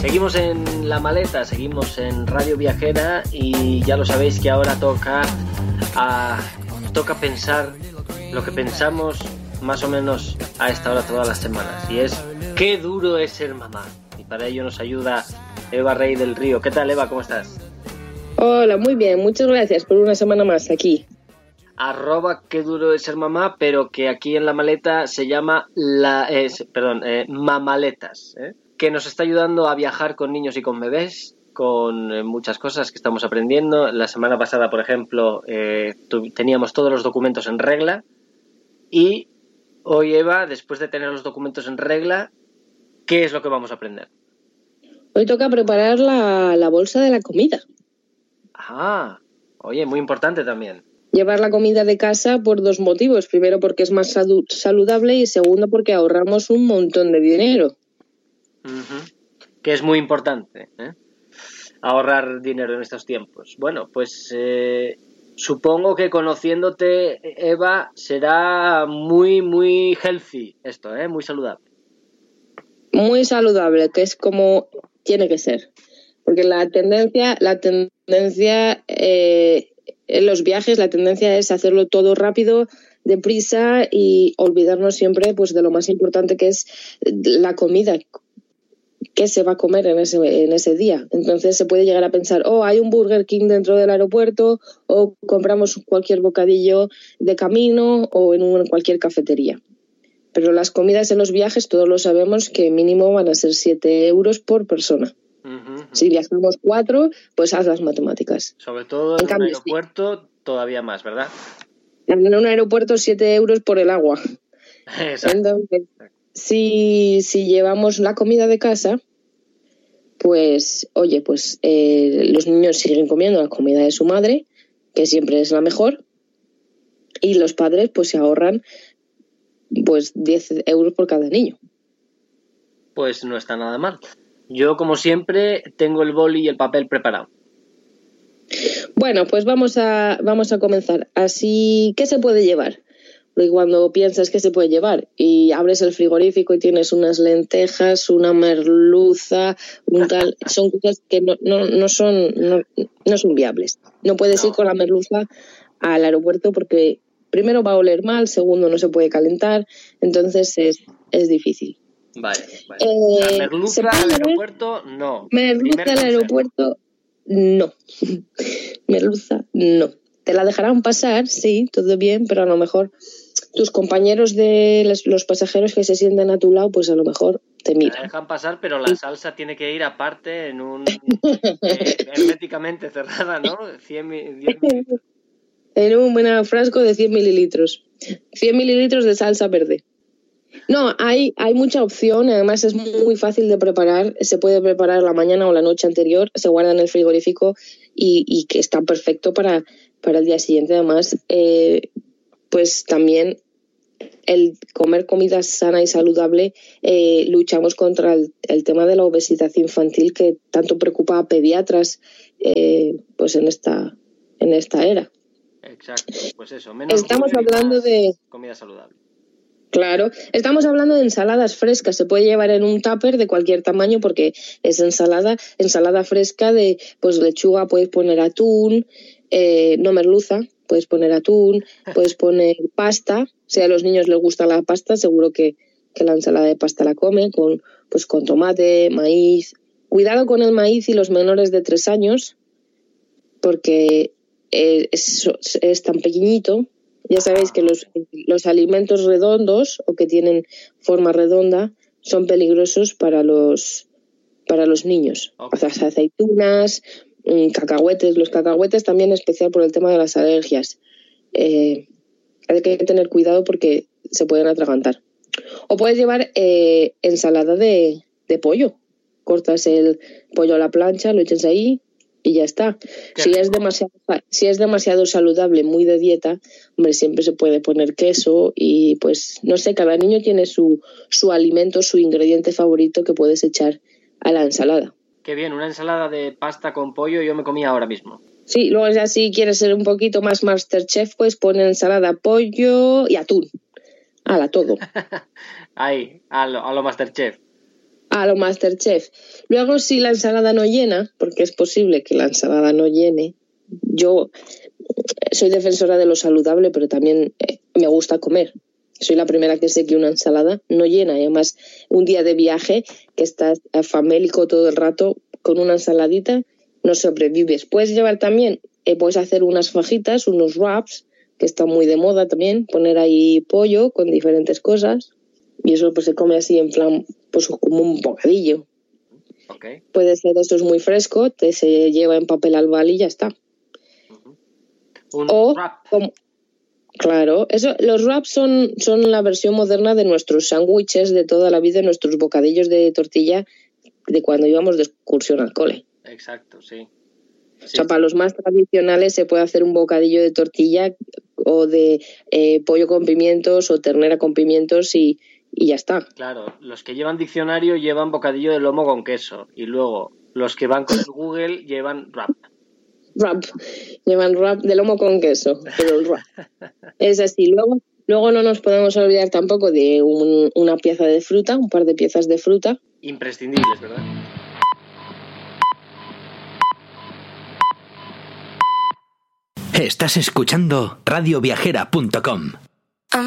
Seguimos en La Maleta, seguimos en Radio Viajera y ya lo sabéis que ahora toca pensar lo que pensamos más o menos a esta hora todas las semanas, y es qué duro es ser mamá. Y para ello nos ayuda Eva Rey del Río. ¿Qué tal, Eva? ¿Cómo estás? Hola, muy bien, muchas gracias por una semana más aquí. @ qué duro es ser mamá, pero que aquí en La Maleta se llama Mamaletas, que nos está ayudando a viajar con niños y con bebés, con muchas cosas que estamos aprendiendo. La semana pasada, por ejemplo, teníamos todos los documentos en regla, y hoy, Eva, después de tener los documentos en regla, ¿qué es lo que vamos a aprender? Hoy toca preparar la bolsa de la comida. Ah, oye, muy importante también. Llevar la comida de casa por dos motivos. Primero, porque es más saludable, y segundo, porque ahorramos un montón de dinero. Que es muy importante, ahorrar dinero en estos tiempos. Bueno, pues supongo que conociéndote, Eva, será muy, muy healthy esto, muy saludable. Muy saludable, que es como tiene que ser. Porque la tendencia en los viajes, la tendencia es hacerlo todo rápido, deprisa, y olvidarnos siempre pues de lo más importante, que es la comida. ¿Qué se va a comer en ese día? Entonces se puede llegar a pensar, hay un Burger King dentro del aeropuerto, o compramos cualquier bocadillo de camino, o en cualquier cafetería. Pero las comidas en los viajes, todos lo sabemos, que mínimo van a ser 7 euros por persona. Si viajamos 4, pues haz las matemáticas. Sobre todo en un aeropuerto, todavía más, ¿verdad? En un aeropuerto 7 euros por el agua. Exacto. Entonces, si llevamos la comida de casa, pues, los niños siguen comiendo la comida de su madre, que siempre es la mejor, y los padres pues se ahorran pues 10 euros por cada niño. Pues no está nada mal. Yo, como siempre, tengo el boli y el papel preparado. Bueno, pues vamos a comenzar. Así, ¿qué se puede llevar? Porque cuando piensas qué se puede llevar y abres el frigorífico y tienes unas lentejas, una merluza, son cosas que no son viables. No puedes ir con la merluza al aeropuerto porque primero va a oler mal, segundo no se puede calentar, entonces es difícil. Vale. ¿Merluza al aeropuerto? No. Merluza al aeropuerto, no. Merluza, no. Te la dejarán pasar, sí, todo bien, pero a lo mejor tus compañeros de los pasajeros que se sienten a tu lado, pues a lo mejor te miran. La dejan pasar, pero la salsa tiene que ir aparte en un herméticamente cerrada, ¿no? 10 mililitros. En un buen frasco de 100 mililitros. 100 mililitros de salsa verde. No, hay mucha opción, además es muy fácil de preparar, se puede preparar la mañana o la noche anterior, se guarda en el frigorífico y que está perfecto para el día siguiente. Además, pues también el comer comida sana y saludable, luchamos contra el tema de la obesidad infantil, que tanto preocupa a pediatras pues en esta era. Exacto, pues eso, menos estamos hablando de comida saludable. Claro, estamos hablando de ensaladas frescas. Se puede llevar en un tupper de cualquier tamaño porque es ensalada fresca de pues lechuga, puedes poner atún, no merluza, puedes poner atún, puedes poner pasta. Si a los niños les gusta la pasta, seguro que la ensalada de pasta la comen con tomate, maíz. Cuidado con el maíz y los menores de 3 años porque es tan pequeñito. Ya sabéis que los alimentos redondos o que tienen forma redonda son peligrosos para los niños. Okay. Las aceitunas, cacahuetes. Los cacahuetes también, especial por el tema de las alergias. Hay que tener cuidado porque se pueden atragantar. O puedes llevar ensalada de pollo. Cortas el pollo a la plancha, lo echas ahí y ya está. Si es demasiado saludable, muy de dieta, hombre, siempre se puede poner queso y pues no sé, cada niño tiene su alimento, su ingrediente favorito que puedes echar a la ensalada. Qué bien, una ensalada de pasta con pollo yo me comía ahora mismo. Sí, luego ya si quieres ser un poquito más Masterchef, pues poner ensalada, pollo y atún. ¡Hala, todo! Ahí, a lo Masterchef. A lo MasterChef. Luego, si la ensalada no llena, porque es posible que la ensalada no llene, yo soy defensora de lo saludable, pero también me gusta comer. Soy la primera que sé que una ensalada no llena. Y además, un día de viaje, que estás famélico todo el rato, con una ensaladita, no sobrevives. Puedes llevar también, puedes hacer unas fajitas, unos wraps, que está muy de moda también, poner ahí pollo con diferentes cosas. Y eso pues se come así en plan, pues como un bocadillo. Okay. Puede ser, eso es muy fresco, se lleva en papel albal y ya está. Un wrap. Claro, los wraps son la versión moderna de nuestros sándwiches de toda la vida, nuestros bocadillos de tortilla de cuando íbamos de excursión al cole. Exacto, sí. O sea, para los más tradicionales se puede hacer un bocadillo de tortilla o de pollo con pimientos o ternera con pimientos y ya está. Claro, los que llevan diccionario llevan bocadillo de lomo con queso y luego los que van con el Google llevan wrap. Llevan wrap de lomo con queso, pero el wrap es así. Luego no nos podemos olvidar tampoco de una pieza de fruta, un par de piezas de fruta. Imprescindibles, ¿verdad? Estás escuchando radioviajera.com.